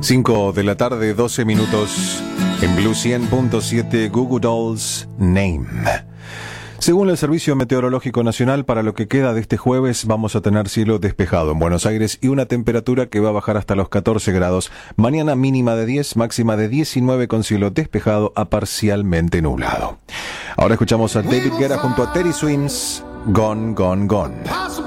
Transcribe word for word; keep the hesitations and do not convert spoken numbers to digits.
cinco de la tarde, doce minutos, en Blue cien punto siete, Goo Goo Dolls, Name. Según el Servicio Meteorológico Nacional, para lo que queda de este jueves vamos a tener cielo despejado en Buenos Aires y una temperatura que va a bajar hasta los catorce grados. Mañana mínima de diez, máxima de diecinueve con cielo despejado a parcialmente nublado. Ahora escuchamos a David Guetta junto a Teddy Swims, Gone, Gone, Gone.